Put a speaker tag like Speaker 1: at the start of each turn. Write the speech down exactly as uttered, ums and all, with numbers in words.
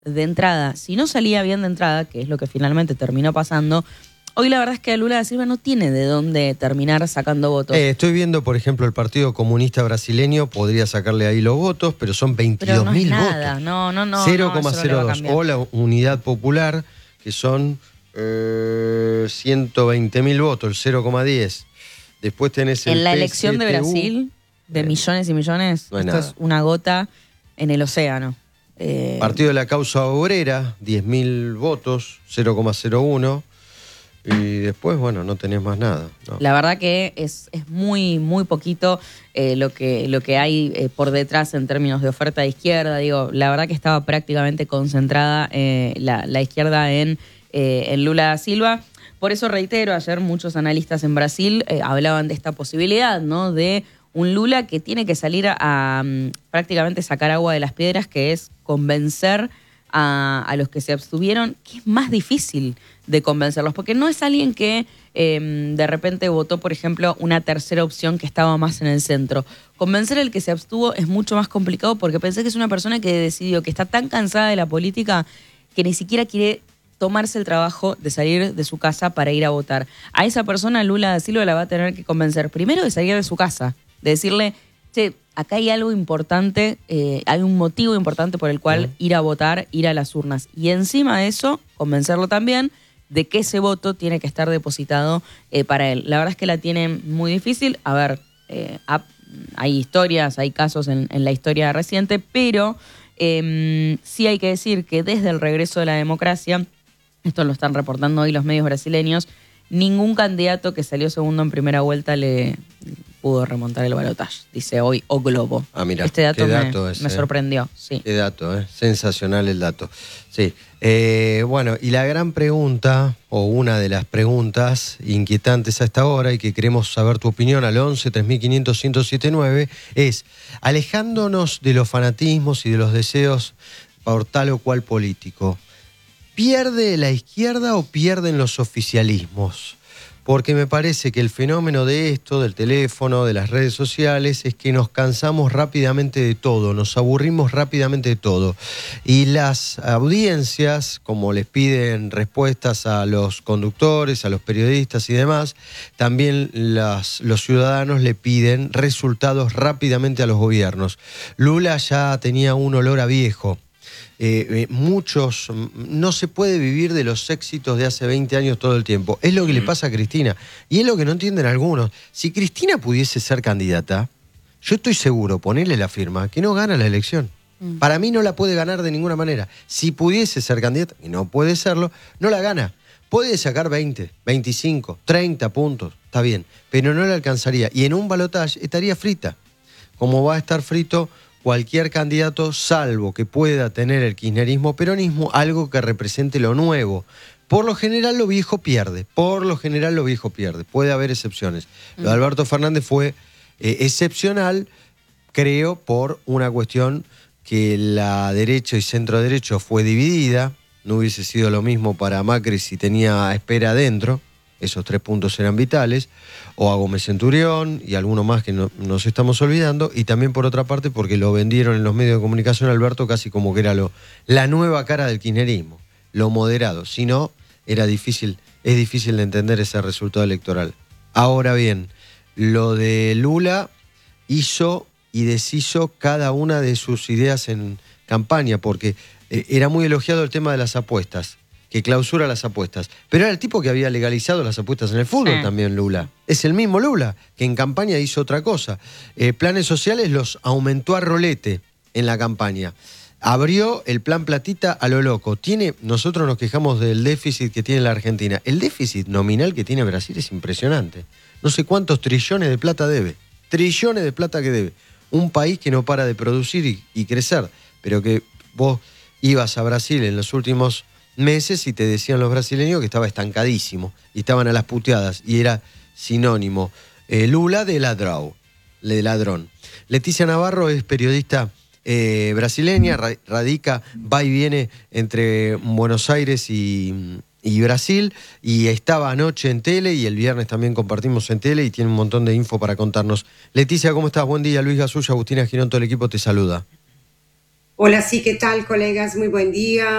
Speaker 1: de entrada, si no salía bien de entrada, que es lo que finalmente terminó pasando, hoy la verdad es que Lula da Silva no tiene de dónde terminar sacando votos.
Speaker 2: Eh, estoy viendo, por ejemplo, el Partido Comunista Brasileño podría sacarle ahí los votos, pero son veintidós mil
Speaker 1: no
Speaker 2: votos.
Speaker 1: No, no, no.
Speaker 2: cero coma
Speaker 1: no,
Speaker 2: cero dos.
Speaker 1: no
Speaker 2: O la Unidad Popular, que son eh, ciento veinte mil votos, el cero coma diez. Después tenés el
Speaker 1: En la
Speaker 2: P S T U,
Speaker 1: elección de Brasil, de
Speaker 2: eh,
Speaker 1: millones y millones,
Speaker 2: no es
Speaker 1: esto
Speaker 2: nada.
Speaker 1: es una gota en el océano. Eh,
Speaker 2: Partido de la Causa Obrera, diez mil votos, cero coma cero uno. Y después, bueno, no tenés más nada. No.
Speaker 1: La verdad que es, es muy, muy poquito eh, lo, que, lo que hay eh, por detrás en términos de oferta de izquierda. Digo, la verdad que estaba prácticamente concentrada eh, la, la izquierda en, eh, en Lula da Silva. Por eso reitero, ayer muchos analistas en Brasil eh, hablaban de esta posibilidad, ¿no? De un Lula que tiene que salir a, a prácticamente sacar agua de las piedras, que es convencer a, a los que se abstuvieron, que es más difícil de convencerlos, porque no es alguien que eh, de repente votó, por ejemplo, una tercera opción que estaba más en el centro. Convencer al que se abstuvo es mucho más complicado, porque pensé que es una persona que decidió que está tan cansada de la política que ni siquiera quiere tomarse el trabajo de salir de su casa para ir a votar. A esa persona Lula da Silva la va a tener que convencer primero de salir de su casa, de decirle, che, acá hay algo importante, eh, hay un motivo importante por el cual uh-huh. ir a votar, ir a las urnas. Y encima de eso, convencerlo también de que ese voto tiene que estar depositado eh, para él. La verdad es que la tiene muy difícil. A ver, eh, hay historias, hay casos en, en la historia reciente, pero eh, sí hay que decir que desde el regreso de la democracia, esto lo están reportando hoy los medios brasileños, ningún candidato que salió segundo en primera vuelta le pudo remontar el balotaje, dice hoy O Globo.
Speaker 2: Ah, mira,
Speaker 1: este dato,
Speaker 2: qué dato
Speaker 1: me,
Speaker 2: es,
Speaker 1: me
Speaker 2: eh.
Speaker 1: sorprendió. Sí.
Speaker 2: Qué dato, eh. Sensacional el dato. Sí. Eh, bueno, y la gran pregunta, o una de las preguntas inquietantes a esta hora y que queremos saber tu opinión al once, tres mil quinientos, ciento setenta y nueve, es, alejándonos de los fanatismos y de los deseos por tal o cual político, ¿pierde la izquierda o pierden los oficialismos? Porque me parece que el fenómeno de esto, del teléfono, de las redes sociales, es que nos cansamos rápidamente de todo, nos aburrimos rápidamente de todo. Y las audiencias, como les piden respuestas a los conductores, a los periodistas y demás, también las, los ciudadanos le piden resultados rápidamente a los gobiernos. Lula ya tenía un olor a viejo. Eh, eh, muchos, no se puede vivir de los éxitos de hace veinte años todo el tiempo. Es lo que le pasa a Cristina. Y es lo que no entienden algunos. Si Cristina pudiese ser candidata, yo estoy seguro, ponerle la firma, que no gana la elección. Mm. Para mí no la puede ganar de ninguna manera. Si pudiese ser candidata, y no puede serlo, no la gana. Puede sacar veinte, veinticinco, treinta puntos, está bien, pero no la alcanzaría. Y en un balotaje estaría frita. Como va a estar frito cualquier candidato, salvo que pueda tener el kirchnerismo peronismo, algo que represente lo nuevo. Por lo general lo viejo pierde, por lo general lo viejo pierde. Puede haber excepciones. Mm. Lo de Alberto Fernández fue eh, excepcional, creo, por una cuestión que la derecha y centro derecho fue dividida. No hubiese sido lo mismo para Macri si tenía espera adentro. Esos tres puntos eran vitales, o a Gómez Centurión y alguno más que no, nos estamos olvidando, y también por otra parte porque lo vendieron en los medios de comunicación a Alberto casi como que era lo, la nueva cara del kirchnerismo, lo moderado, si no, era difícil, es difícil de entender ese resultado electoral. Ahora bien, lo de Lula hizo y deshizo cada una de sus ideas en campaña, porque eh, era muy elogiado el tema de las apuestas, que clausura las apuestas. Pero era el tipo que había legalizado las apuestas en el fútbol sí. también, Lula. Es el mismo Lula, que en campaña hizo otra cosa. Eh, planes sociales los aumentó a rolete en la campaña. Abrió el plan platita a lo loco. Tiene, nosotros nos quejamos del déficit que tiene la Argentina. El déficit nominal que tiene Brasil es impresionante. No sé cuántos trillones de plata debe. Trillones de plata que debe. Un país que no para de producir y, y crecer. Pero que vos ibas a Brasil en los últimos meses y te decían los brasileños que estaba estancadísimo y estaban a las puteadas y era sinónimo eh, Lula de ladrón, de ladrón. Leticia Navarro es periodista eh, brasileña, ra radica, va y viene entre Buenos Aires y, y Brasil, y estaba anoche en tele y el viernes también compartimos en tele y tiene un montón de info para contarnos. Leticia, ¿cómo estás? Buen día, Luis Gasulla, Agustina Girón, todo el equipo te saluda.
Speaker 3: Hola, sí, ¿qué tal, colegas? Muy buen día.